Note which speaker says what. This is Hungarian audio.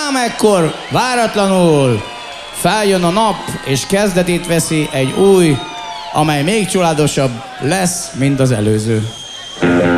Speaker 1: Ám ekkor váratlanul feljön a nap, és kezdetét veszi egy új, amely még csodálatosabb lesz, mint az előző.